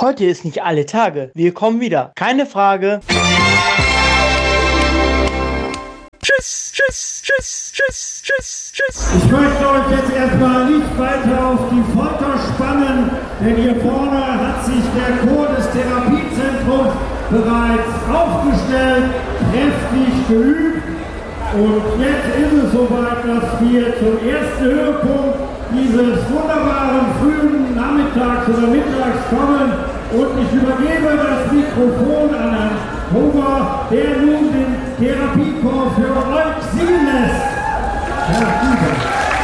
Heute ist nicht alle Tage. Wir kommen wieder. Keine Frage. Tschüss, tschüss, tschüss, tschüss, tschüss, tschüss. Ich möchte euch jetzt erstmal nicht weiter auf die Folter spannen, denn hier vorne hat sich der Chor des Therapiezentrums bereits aufgestellt, kräftig geübt. Und jetzt ist es soweit, dass wir zum ersten Höhepunkt dieses wunderbaren frühen Nachmittags oder Mittags kommen. Und ich übergebe das Mikrofon an Herrn Hofer, der nun den Therapiechor für euch singen lässt. Herr Huber.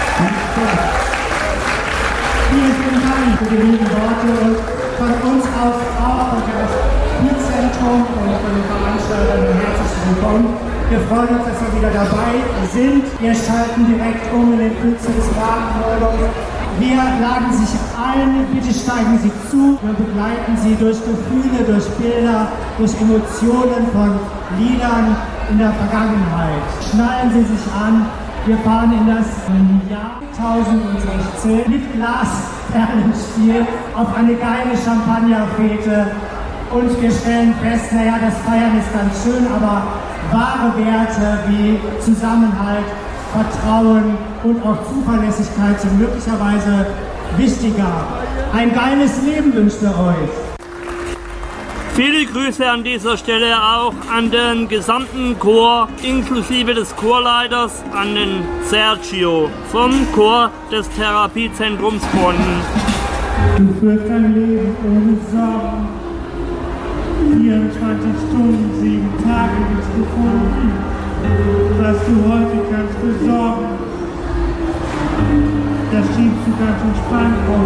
Vielen Dank für die lieben Worte und von uns aus auch und das Therapiezentrum und von den Veranstaltern herzlich willkommen. Wir freuen uns, dass wir wieder dabei sind. Wir schalten direkt um in den Künstlerratenmodus. Wir laden sich ein, bitte steigen Sie zu. Wir begleiten Sie durch Gefühle, durch Bilder, durch Emotionen von Liedern in der Vergangenheit. Schnallen Sie sich an. Wir fahren in das Jahr 1016 mit Glasperlenspiel auf eine geile Champagnerfete. Und wir stellen fest, naja, das Feiern ist ganz schön, aber wahre Werte wie Zusammenhalt, Vertrauen und auch Zuverlässigkeit sind möglicherweise wichtiger. Ein geiles Leben wünscht ihr euch. Viele Grüße an dieser Stelle auch an den gesamten Chor, inklusive des Chorleiters, an den Sergio vom Chor des Therapiezentrums Bonn. Du führst ein Leben ohne Sorgen. 24 Stunden, 7 Tage nichts gefunden. Was du heute kannst besorgen, das schiebst du ganz entspannt auf